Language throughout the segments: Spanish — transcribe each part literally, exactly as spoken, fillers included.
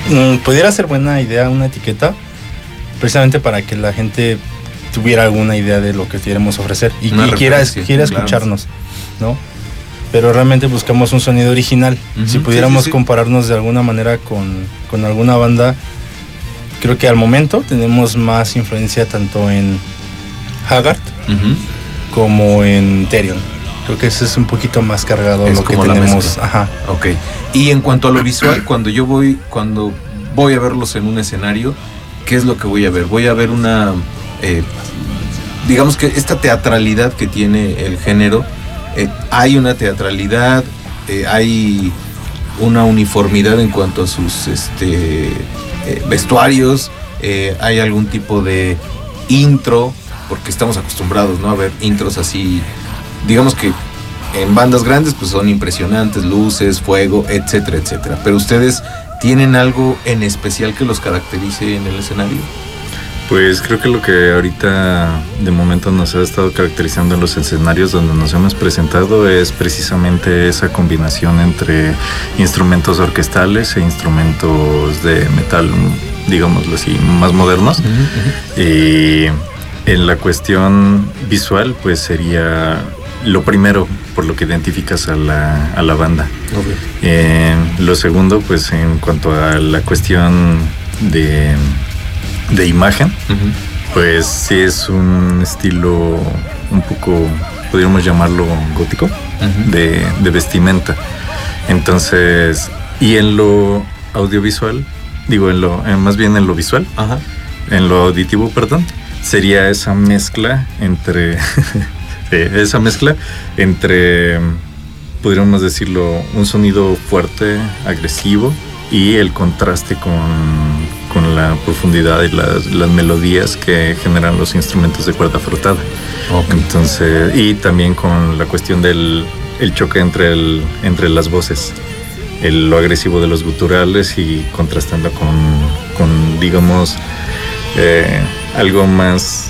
Mm, pudiera ser buena idea una etiqueta, precisamente para que la gente tuviera alguna idea de lo que queremos ofrecer y, y quiera, quiera escucharnos, ¿no? Pero realmente buscamos un sonido original. Uh-huh. Si pudiéramos sí, sí, sí. compararnos de alguna manera con, con alguna banda, creo que al momento tenemos más influencia tanto en Haggard uh-huh. como en Therion. Creo que ese es un poquito más cargado es lo que tenemos. Ajá. Ok. Y en cuanto a lo visual, cuando yo voy, cuando voy a verlos en un escenario, ¿qué es lo que voy a ver? Voy a ver una, eh, digamos que esta teatralidad que tiene el género. Eh, hay una teatralidad, eh, hay una uniformidad en cuanto a sus este, eh, vestuarios, eh, hay algún tipo de intro, porque estamos acostumbrados, ¿no?, a ver intros así, digamos que en bandas grandes pues son impresionantes, luces, fuego, etcétera, etcétera. Pero ustedes tienen algo en especial que los caracterice en el escenario. Pues creo que lo que ahorita de momento nos ha estado caracterizando en los escenarios donde nos hemos presentado es precisamente esa combinación entre instrumentos orquestales e instrumentos de metal, digámoslo así, más modernos. Uh-huh, uh-huh. Y en la cuestión visual, pues sería lo primero por lo que identificas a la, a la banda. Okay. Eh, lo segundo, pues en cuanto a la cuestión de... de imagen, uh-huh. pues sí es un estilo un poco, podríamos llamarlo gótico, uh-huh. de, de vestimenta. Entonces, y en lo audiovisual, digo, en lo, en, más bien en lo visual, uh-huh. en lo auditivo, perdón, sería esa mezcla entre, esa mezcla entre, podríamos decirlo, un sonido fuerte, agresivo, y el contraste con con la profundidad y las, las melodías que generan los instrumentos de cuerda frotada. Okay. Entonces, y también con la cuestión del el choque entre, el, entre las voces, el, lo agresivo de los guturales y contrastando con, con digamos, eh, algo más...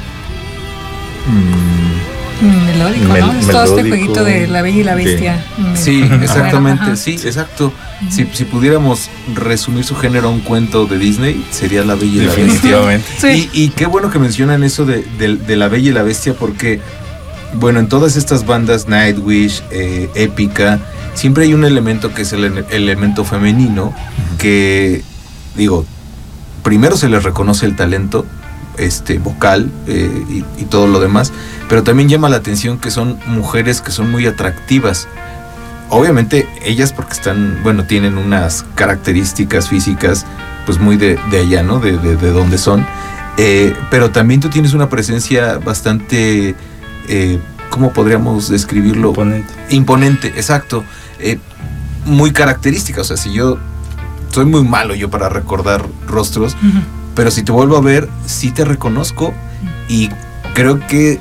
Mmm, melódico, mel- ¿no? Es todo este jueguito de La Bella y la Bestia. De... Sí, exactamente, ajá. sí, exacto. Uh-huh. Si, si pudiéramos resumir su género a un cuento de Disney, sería La Bella y la Bestia. Definitivamente. Sí. Y, y qué bueno que mencionan eso de, de, de La Bella y la Bestia, porque, bueno, en todas estas bandas, Nightwish, eh, Épica, siempre hay un elemento que es el, el elemento femenino, uh-huh. que, digo, primero se les reconoce el talento este vocal eh, y, y todo lo demás, pero también llama la atención que son mujeres que son muy atractivas. Obviamente ellas porque están, bueno, tienen unas características físicas pues muy de, de allá, ¿no? De, de, de donde son, eh, pero también tú tienes una presencia bastante, eh, ¿cómo podríamos describirlo? Imponente. Imponente, exacto, eh, muy característica. O sea, si yo soy muy malo yo para recordar rostros, uh-huh. pero si te vuelvo a ver, sí te reconozco, y creo que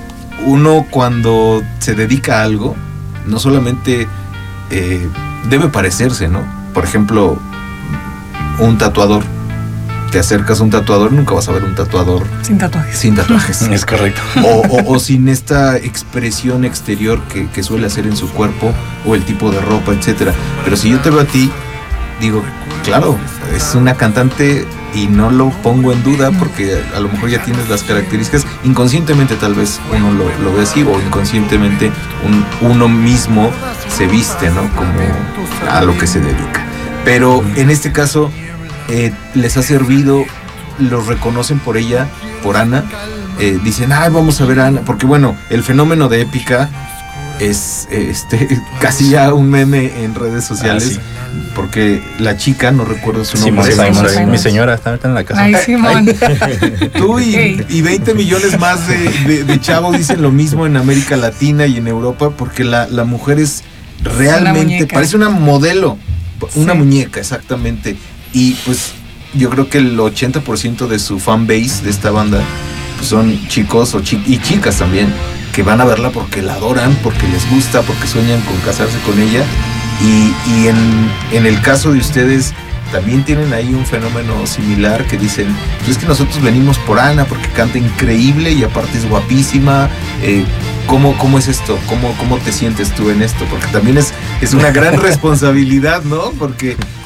uno cuando se dedica a algo, no solamente eh, debe parecerse, ¿no? Por ejemplo, un tatuador. Te acercas a un tatuador, nunca vas a ver un tatuador sin tatuajes. Sin tatuajes. Es correcto. O, o, o sin esta expresión exterior que, que suele hacer en su cuerpo, o el tipo de ropa, etcétera. Pero si yo te veo a ti, digo, claro, es una cantante y no lo pongo en duda porque a lo mejor ya tienes las características. Inconscientemente tal vez uno lo, lo ve así, o inconscientemente un, uno mismo se viste, ¿no? Como a lo que se dedica. Pero en este caso eh, les ha servido, los reconocen por ella, por Ana, eh, dicen, ay, vamos a ver a Ana, porque bueno, el fenómeno de Épica es este casi ya un meme en redes sociales. Ah, sí. Porque la chica, no recuerdo su nombre, Simon, Simon, Simon. Mi señora está ahorita en la casa. Ay, Simón. Tú y, y veinte millones más de, de, de chavos dicen lo mismo en América Latina y en Europa, porque la, la mujer es realmente, una parece una modelo, una sí. muñeca, exactamente. Y pues yo creo que el ochenta por ciento de su fan base de esta banda pues son chicos o chi- y chicas también, que van a verla porque la adoran, porque les gusta, porque sueñan con casarse con ella. Y, y en, en el caso de ustedes también tienen ahí un fenómeno similar, que dicen, pues es que nosotros venimos por Ana porque canta increíble y aparte es guapísima. eh, ¿cómo, ¿Cómo es esto? ¿Cómo, ¿Cómo te sientes tú en esto? Porque también es, es una gran responsabilidad, ¿no? Porque